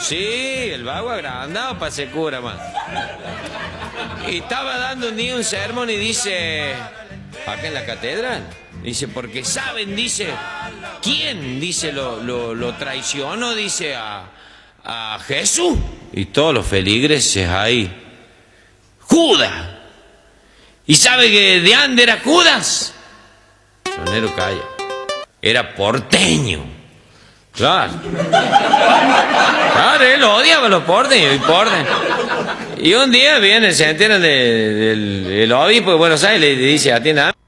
Sí, el vago agrandado para ser cura, man. Y estaba dando un día un sermón y dice, acá en la catedral, dice, porque saben, dice, ¿quién, dice, lo traicionó, dice, a Jesús? Y todos los feligreses ahí, Judas. ¿Y sabe que de dónde era Judas? Sonero calla. Era porteño. Claro. Claro, él odiaba a los porteños y un día viene, se entera del obispo de Buenos Aires y le dice, atienda.